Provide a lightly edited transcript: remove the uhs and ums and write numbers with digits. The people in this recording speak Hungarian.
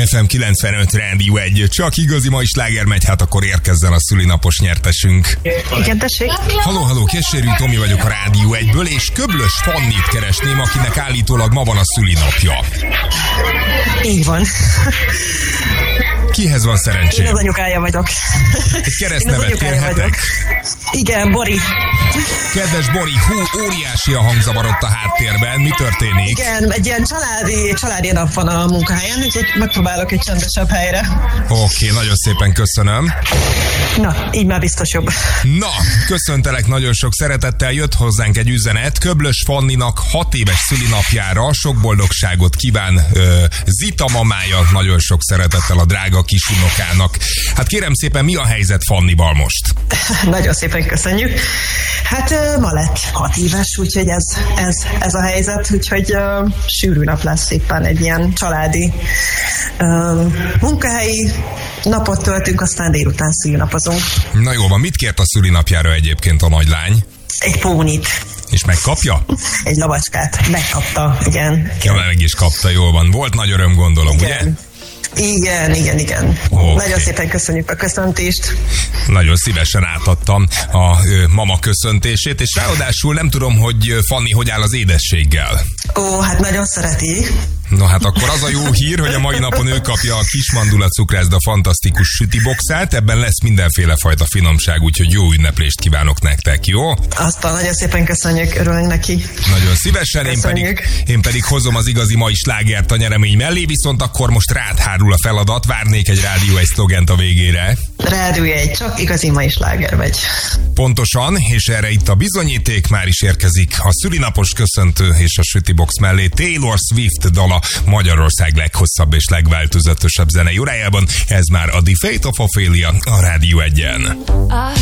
FM 95 Rádió 1. Csak igazi mai sláger megy, hát akkor érkezzen a szülinapos nyertesünk. Igen, tessék. Halló, Késérű Tomi vagyok a Rádió 1-ből, és Köblös Fannit keresném, akinek állítólag ma van a szülinapja. Így van. Kihez van szerencsém? Én az anyukája vagyok. Egy keresztnevet kérhetek? Igen, Bori. Kedves Bori, óriási a hangzavar ott a háttérben. Mi történik? Igen, egy ilyen családi nap van a munkahelyen, úgyhogy megpróbálok egy csendesebb helyre. Oké, nagyon szépen köszönöm. Na, így már biztos jobb. Na, köszöntelek nagyon sok szeretettel, jött hozzánk egy üzenet. Köblös Fanninak 6 éves szülinapjára sok boldogságot kíván Zita mamája, nagyon sok szeretettel a drága kisunokának. Hát kérem szépen, mi a helyzet Fannival most? Nagyon szépen köszönjük. Hát ma lett 6 éves, úgyhogy ez a helyzet, úgyhogy sűrű nap lesz, éppen egy ilyen családi munkahelyi napot töltünk, aztán délután szülinapozunk. Na jó van, mit kért a szülinapjára egyébként a nagylány? Egy pónit. És megkapja? Egy lavacskát. Megkapta, igen. Ja, meg is kapta, jól van. Volt nagy öröm, gondolom, igen. Ugye? Igen. Okay. Nagyon szépen köszönjük a köszöntést. Nagyon szívesen átadtam a mama köszöntését, és ráadásul nem tudom, hogy Fanni hogy áll az édességgel. Ó, hát nagyon szereti. No hát akkor az a jó hír, hogy a mai napon ő kapja a Kismandula Cukrászda fantasztikus sütiboxát, ebben lesz mindenféle fajta finomság, úgyhogy jó ünneplést kívánok nektek, jó? Aztán nagyon szépen köszönjük, örülünk neki. Nagyon szívesen, én pedig hozom az igazi mai slágert a nyeremény mellé, viszont akkor most rád hárul a feladat, várnék egy Rádió 1 szlogent a végére. Rádió 1, csak igazi mai sláger vagy. Pontosan, és erre itt a bizonyíték, már is érkezik a szülinapos köszöntő és a sütibox mellé Taylor Swift dala, Magyarország leghosszabb és legváltozatosabb zenei órájában. Ez már a The Fate of Ophelia a Rádió 1-en.